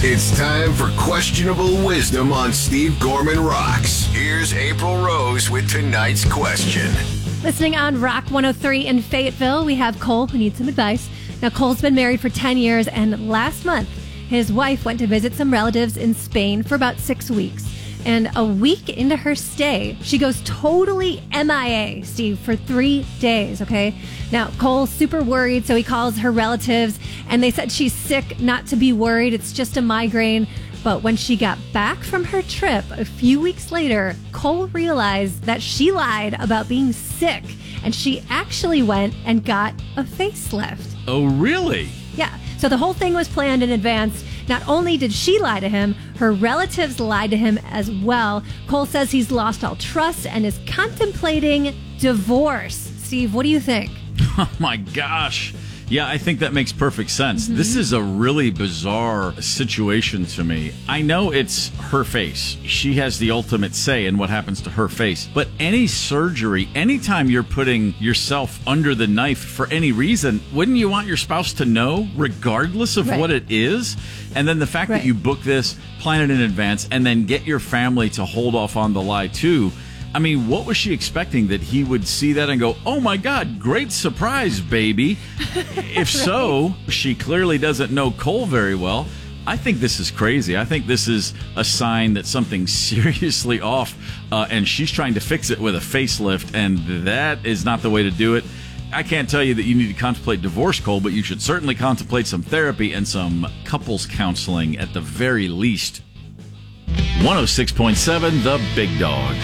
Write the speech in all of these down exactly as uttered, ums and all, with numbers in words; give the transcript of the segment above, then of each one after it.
It's time for Questionable Wisdom on Steve Gorman Rocks. Here's April Rose with tonight's question. Listening on Rock one oh three in Fayetteville, we have Cole who needs some advice. Now, Cole's been married for ten years, and last month, his wife went to visit some relatives in Spain for about six weeks. And a week into her stay, she goes totally M I A, Steve, for three days, okay? Now, Cole's super worried, so he calls her relatives, and they said she's sick, not to be worried, it's just a migraine. But when she got back from her trip a few weeks later, Cole realized that she lied about being sick, and she actually went and got a facelift. Oh, really? Yeah, so the whole thing was planned in advance. Not only did she lie to him, her relatives lied to him as well. Cole says he's lost all trust and is contemplating divorce. Steve, what do you think? Oh, my gosh. Yeah, I think that makes perfect sense. Mm-hmm. This is a really bizarre situation to me. I know it's her face. She has the ultimate say in what happens to her face. But any surgery, anytime you're putting yourself under the knife for any reason, wouldn't you want your spouse to know, regardless of right. what it is? And then the fact right. that you book this, plan it in advance, and then get your family to hold off on the lie, too. I mean, what was she expecting? That he would see that and go, oh, my God, great surprise, baby. If right. so, she clearly doesn't know Cole very well. I think this is crazy. I think this is a sign that something's seriously off, uh, and she's trying to fix it with a facelift, and that is not the way to do it. I can't tell you that you need to contemplate divorce, Cole, but you should certainly contemplate some therapy and some couples counseling at the very least. one oh six point seven, The Big Dog.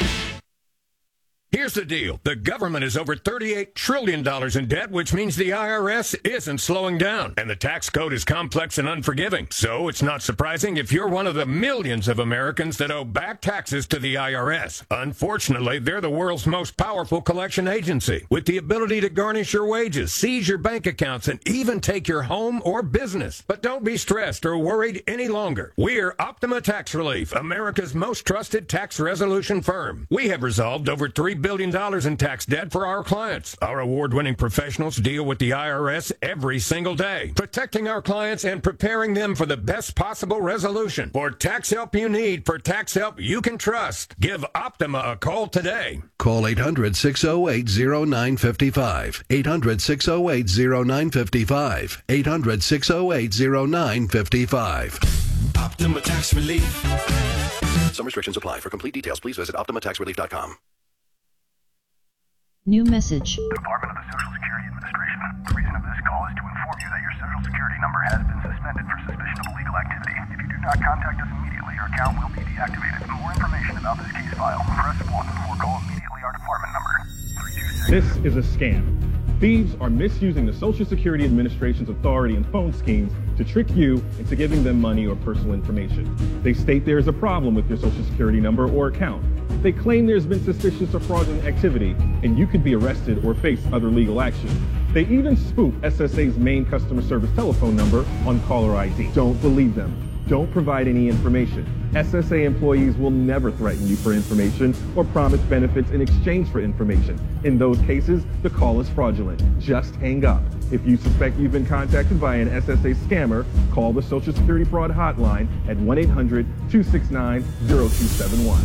Here's the deal. The government is over thirty-eight trillion dollars in debt, which means the I R S isn't slowing down. And the tax code is complex and unforgiving. So it's not surprising if you're one of the millions of Americans that owe back taxes to the I R S. Unfortunately, they're the world's most powerful collection agency, with the ability to garnish your wages, seize your bank accounts, and even take your home or business. But don't be stressed or worried any longer. We're Optima Tax Relief, America's most trusted tax resolution firm. We have resolved over three billion dollars in tax debt for our clients. Our award-winning professionals deal with the I R S every single day, protecting our clients and preparing them for the best possible resolution. For tax help you need, for tax help you can trust, give Optima a call today. Call eight hundred, six oh eight, oh nine five five. eight hundred, six oh eight, oh nine five five. eight hundred, six oh eight, oh nine five five. Optima Tax Relief. Some restrictions apply. For complete details, please visit optima tax relief dot com. New message. Department of the Social Security Administration. The reason of this call is to inform you that your Social Security number has been suspended for suspicion of illegal activity. If you do not contact us immediately, your account will be deactivated. For more information about this case file, press one or call immediately our department number. three two six. This is a scam. Thieves are misusing the Social Security Administration's authority and phone schemes to trick you into giving them money or personal information. They state there is a problem with your Social Security number or account. They claim there's been suspicious or fraudulent activity, and you could be arrested or face other legal action. They even spoof S S A's main customer service telephone number on caller I D. Don't believe them. Don't provide any information. S S A employees will never threaten you for information or promise benefits in exchange for information. In those cases, the call is fraudulent. Just hang up. If you suspect you've been contacted by an S S A scammer, call the Social Security Fraud Hotline at one eight hundred, two six nine, zero two seven one.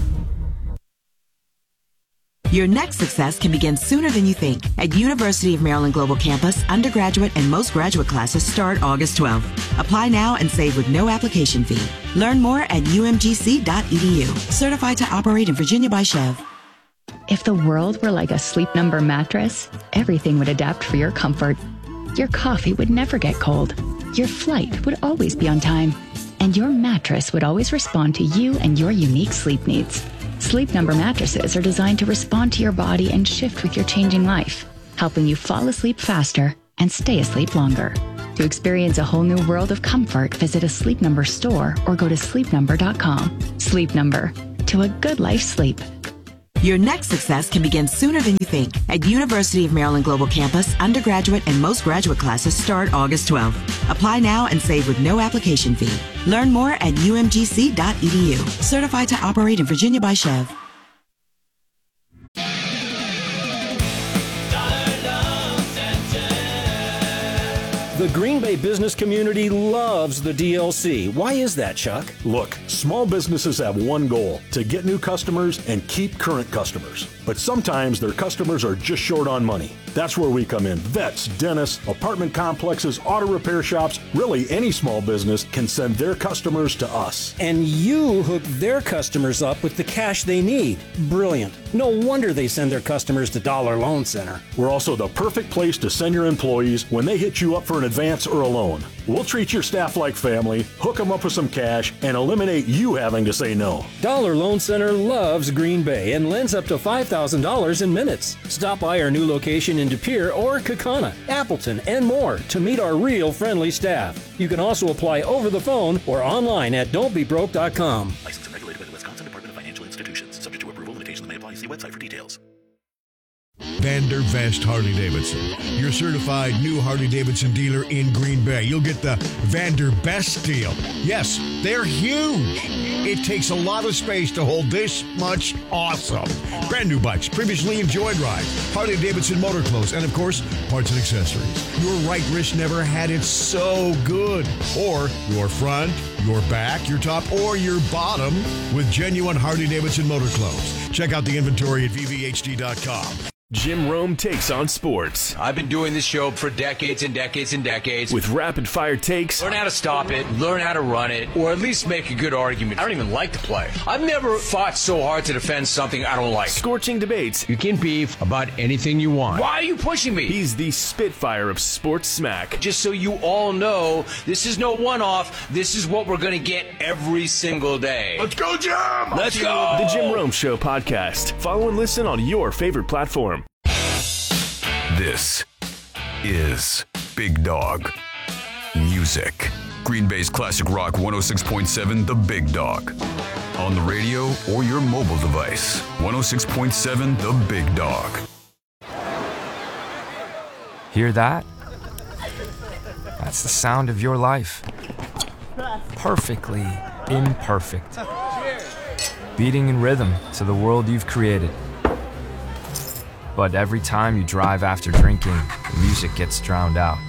Your next success can begin sooner than you think. At University of Maryland Global Campus, undergraduate and most graduate classes start August twelfth. Apply now and save with no application fee. Learn more at u m g c dot e d u. Certified to operate in Virginia by Chev. If the world were like a Sleep Number mattress, everything would adapt for your comfort. Your coffee would never get cold. Your flight would always be on time. And your mattress would always respond to you and your unique sleep needs. Sleep Number mattresses are designed to respond to your body and shift with your changing life, helping you fall asleep faster and stay asleep longer. To experience a whole new world of comfort, visit a Sleep Number store or go to sleep number dot com. Sleep Number. To a good life sleep. Your next success can begin sooner than you think. At University of Maryland Global Campus, undergraduate and most graduate classes start August twelfth. Apply now and save with no application fee. Learn more at u m g c dot e d u. Certified to operate in Virginia by Chev. The Green Bay business community loves the D L C. Why is that, Chuck? Look, small businesses have one goal, to get new customers and keep current customers. But sometimes their customers are just short on money. That's where we come in. Vets, dentists, apartment complexes, auto repair shops, really any small business can send their customers to us. And you hook their customers up with the cash they need. Brilliant. No wonder they send their customers to Dollar Loan Center. We're also the perfect place to send your employees when they hit you up for an advance or a loan. We'll treat your staff like family, hook them up with some cash, and eliminate you having to say no. Dollar Loan Center loves Green Bay and lends up to five thousand dollars in minutes. Stop by our new location in De Pere or Kaukauna, Appleton, and more to meet our real friendly staff. You can also apply over the phone or online at don't be broke dot com. Licensed and regulated by the Wisconsin Department of Financial Institutions. Subject to approval, limitations may apply. See website for details. Vander Vest Harley-Davidson, your certified new Harley-Davidson dealer in Green Bay. You'll get the Vander Best deal. Yes, they're huge. It takes a lot of space to hold this much awesome. Brand new bikes, previously enjoyed rides, Harley-Davidson motor clothes, and of course, parts and accessories. Your right wrist never had it so good. Or your front, your back, your top, or your bottom with genuine Harley-Davidson motor clothes. Check out the inventory at V V H D dot com. Jim Rome takes on sports. I've been doing this show for decades and decades and decades. With rapid-fire takes. Learn how to stop it, learn how to run it, or at least make a good argument. I don't even like to play. I've never fought so hard to defend something I don't like. Scorching debates. You can beef about anything you want. Why are you pushing me? He's the Spitfire of sports smack. Just so you all know, this is no one-off. This is what we're going to get every single day. Let's go, Jim! Let's go! The Jim Rome Show podcast. Follow and listen on your favorite platform. This is Big Dog Music. Green Bay's classic rock one oh six point seven, The Big Dog. On the radio or your mobile device. one oh six point seven, The Big Dog. Hear that? That's the sound of your life. Perfectly imperfect. Beating in rhythm to the world you've created. But every time you drive after drinking, the music gets drowned out.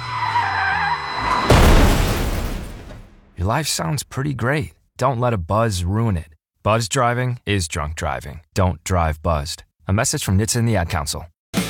Your life sounds pretty great. Don't let a buzz ruin it. Buzz driving is drunk driving. Don't drive buzzed. A message from N H T S A and the Ad Council.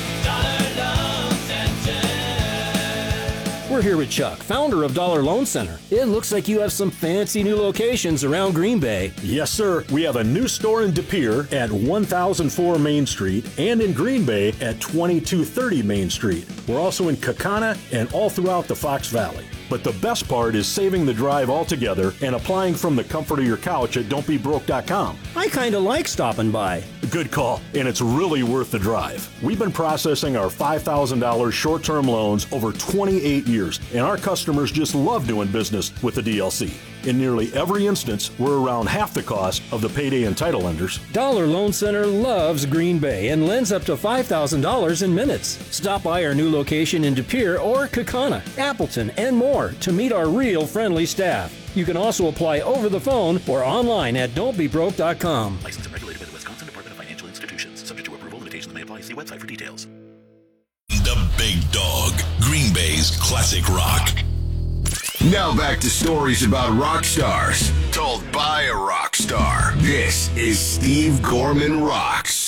We're here with Chuck, founder of Dollar Loan Center. It looks like you have some fancy new locations around Green Bay. Yes, sir. We have a new store in De Pere at one thousand four Main Street and in Green Bay at twenty-two thirty Main Street. We're also in Kaukauna and all throughout the Fox Valley. But the best part is saving the drive altogether and applying from the comfort of your couch at don't be broke dot com. I kind of like stopping by. Good call, and it's really worth the drive. We've been processing our five thousand dollars short-term loans over twenty-eight years, and our customers just love doing business with the D L C. In nearly every instance, we're around half the cost of the payday and title lenders. Dollar Loan Center loves Green Bay and lends up to five thousand dollars in minutes. Stop by our new location in De Pere or Kaukauna, Appleton, and more to meet our real friendly staff. You can also apply over the phone or online at don't be broke dot com. Licensed and regulated by the Wisconsin Department of Financial Institutions. Subject to approval, limitations may apply. See website for details. The Big Dog, Green Bay's classic rock. Now back to stories about rock stars told by a rock star. This is Steve Gorman Rocks.